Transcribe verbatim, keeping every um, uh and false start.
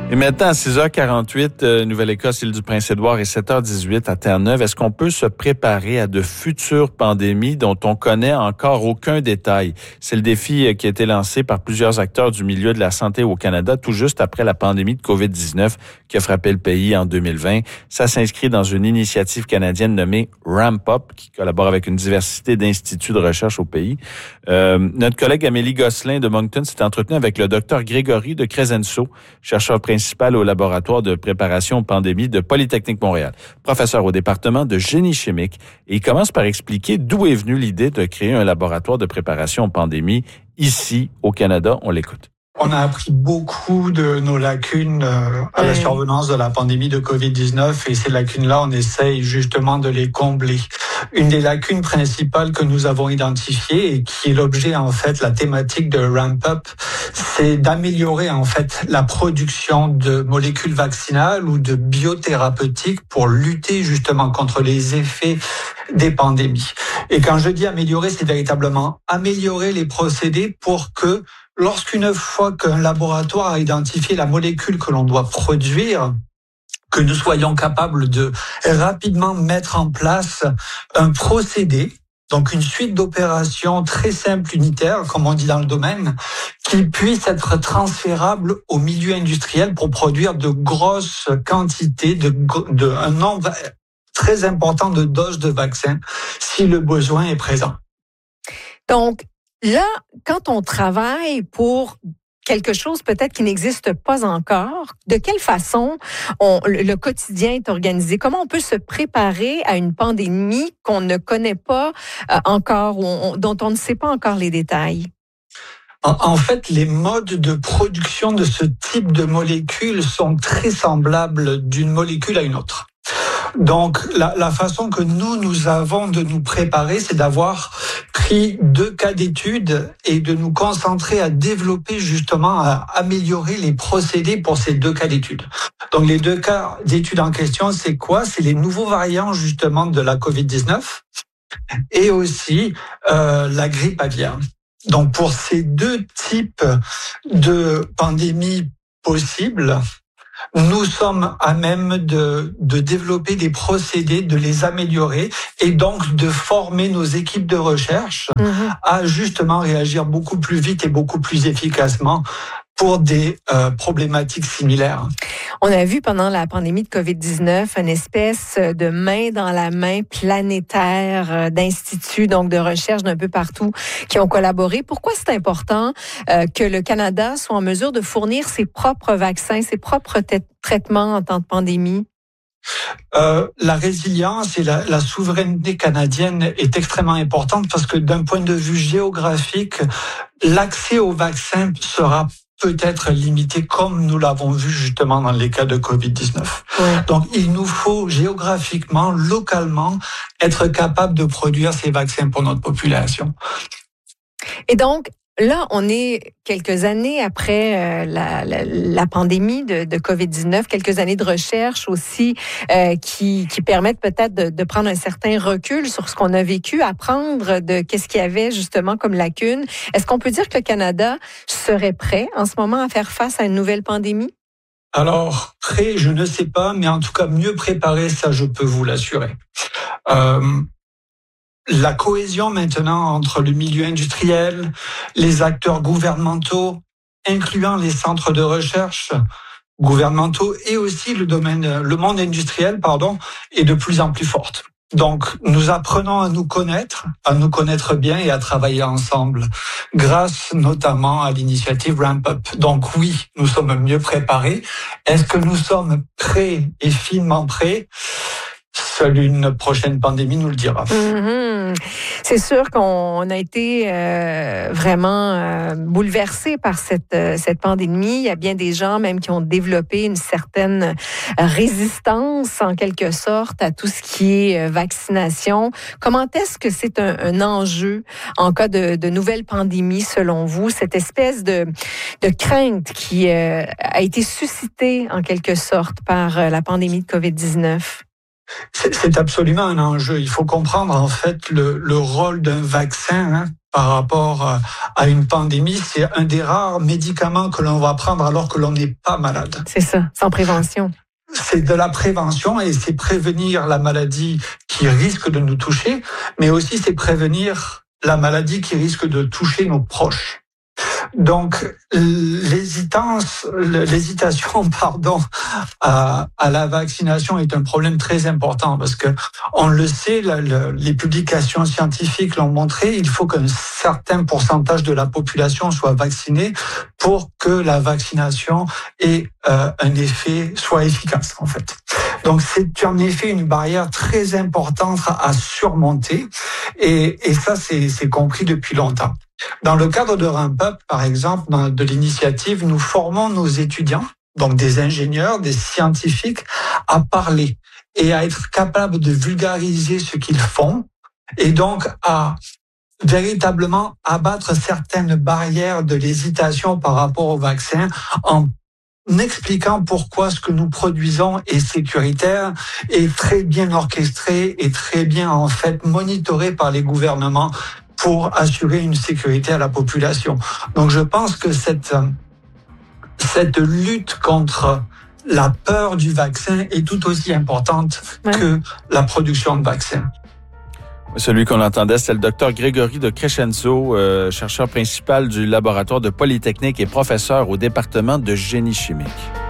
Et maintenant, à six heures quarante-huit, euh, Nouvelle-Écosse, île du Prince-Édouard et sept heures dix-huit à Terre-Neuve, est-ce qu'on peut se préparer à de futures pandémies dont on connaît encore aucun détail? C'est le défi qui a été lancé par plusieurs acteurs du milieu de la santé au Canada, tout juste après la pandémie de covid dix-neuf qui a frappé le pays en deux mille vingt. Ça s'inscrit dans une initiative canadienne nommée Ramp Up, qui collabore avec une diversité d'instituts de recherche au pays. Euh, notre collègue Amélie Gosselin de Moncton s'est entretenue avec le docteur Grégory de Crescenzo, chercheur principal au laboratoire de préparation aux pandémies de Polytechnique Montréal, professeur au département de génie chimique. Et il commence par expliquer d'où est venue l'idée de créer un laboratoire de préparation aux pandémies ici au Canada. On l'écoute. On a appris beaucoup de nos lacunes euh, à la survenance de la pandémie de covid dix-neuf et ces lacunes-là, on essaye justement de les combler. Une des lacunes principales que nous avons identifiées et qui est l'objet, en fait, la thématique de Ramp Up, c'est d'améliorer, en fait, la production de molécules vaccinales ou de biothérapeutiques pour lutter justement contre les effets des pandémies. Et quand je dis améliorer, c'est véritablement améliorer les procédés pour que lorsqu'une fois qu'un laboratoire a identifié la molécule que l'on doit produire, que nous soyons capables de rapidement mettre en place un procédé, donc une suite d'opérations très simples, unitaires, comme on dit dans le domaine, qui puisse être transférable au milieu industriel pour produire de grosses quantités, de, de un nombre très important de doses de vaccins, si le besoin est présent. Donc, là, quand on travaille pour quelque chose peut-être qui n'existe pas encore, de quelle façon on, le quotidien est organisé? Comment on peut se préparer à une pandémie qu'on ne connaît pas euh, encore, ou on, dont on ne sait pas encore les détails? En, en fait, les modes de production de ce type de molécules sont très semblables d'une molécule à une autre. Donc, la, la façon que nous, nous avons de nous préparer, c'est d'avoir pris deux cas d'études et de nous concentrer à développer justement, à améliorer les procédés pour ces deux cas d'études. Donc, les deux cas d'études en question, c'est quoi? C'est les nouveaux variants justement de la covid dix-neuf et aussi euh, la grippe aviaire. Donc, pour ces deux types de pandémies possibles, nous sommes à même de, de développer des procédés, de les améliorer et donc de former nos équipes de recherche mmh. à justement réagir beaucoup plus vite et beaucoup plus efficacement pour des euh, problématiques similaires. On a vu pendant la pandémie de covid dix-neuf une espèce de main dans la main planétaire d'instituts, donc de recherche d'un peu partout, qui ont collaboré. Pourquoi c'est important euh, que le Canada soit en mesure de fournir ses propres vaccins, ses propres t- traitements en temps de pandémie? Euh, la résilience et la, la souveraineté canadienne est extrêmement importante parce que d'un point de vue géographique, l'accès aux vaccins sera peut-être limité comme nous l'avons vu justement dans les cas de covid dix-neuf. Ouais. Donc, il nous faut géographiquement, localement, être capable de produire ces vaccins pour notre population. Et donc, là, on est quelques années après euh, la, la, la pandémie de, de covid dix-neuf, quelques années de recherche aussi euh, qui, qui permettent peut-être de, de prendre un certain recul sur ce qu'on a vécu, apprendre de qu'est-ce qu'il y avait justement comme lacune. Est-ce qu'on peut dire que le Canada serait prêt en ce moment à faire face à une nouvelle pandémie? Alors, prêt, je ne sais pas, mais en tout cas mieux préparé, ça je peux vous l'assurer. Euh, La cohésion maintenant entre le milieu industriel, les acteurs gouvernementaux, incluant les centres de recherche gouvernementaux et aussi le domaine, le monde industriel, pardon, est de plus en plus forte. Donc, nous apprenons à nous connaître, à nous connaître bien et à travailler ensemble, grâce notamment à l'initiative Ramp Up. Donc oui, nous sommes mieux préparés. Est-ce que nous sommes prêts et finement prêts ? Seule une prochaine pandémie nous le dira. Mmh. C'est sûr qu'on a été euh, vraiment euh, bouleversés par cette, euh, cette pandémie. Il y a bien des gens même qui ont développé une certaine résistance, en quelque sorte, à tout ce qui est euh, vaccination. Comment est-ce que c'est un, un enjeu en cas de, de nouvelle pandémie, selon vous, cette espèce de, de crainte qui euh, a été suscitée, en quelque sorte, par euh, la pandémie de covid dix-neuf? C'est, c'est absolument un enjeu. Il faut comprendre en fait le, le rôle d'un vaccin hein, par rapport à une pandémie. C'est un des rares médicaments que l'on va prendre alors que l'on n'est pas malade. C'est ça, sans prévention. C'est de la prévention et c'est prévenir la maladie qui risque de nous toucher, mais aussi c'est prévenir la maladie qui risque de toucher nos proches. Donc, l'hésitance, l'hésitation, pardon, à, à la vaccination est un problème très important parce que on le sait, le, le, les publications scientifiques l'ont montré. Il faut qu'un certain pourcentage de la population soit vaccinée pour que la vaccination ait euh, un effet soit efficace, en fait. Donc, c'est en effet une barrière très importante à surmonter et, et ça, c'est, c'est compris depuis longtemps. Dans le cadre de Ramp Up, par exemple, de l'initiative, nous formons nos étudiants, donc des ingénieurs, des scientifiques, à parler et à être capables de vulgariser ce qu'ils font et donc à véritablement abattre certaines barrières de l'hésitation par rapport au vaccin en expliquant pourquoi ce que nous produisons est sécuritaire, est très bien orchestré et très bien en fait monitoré par les gouvernements pour assurer une sécurité à la population. Donc je pense que cette, cette lutte contre la peur du vaccin est tout aussi importante ouais. que la production de vaccins. Celui qu'on entendait, c'est le docteur Grégory de Crescenzo, euh, chercheur principal du laboratoire de Polytechnique et professeur au département de génie chimique.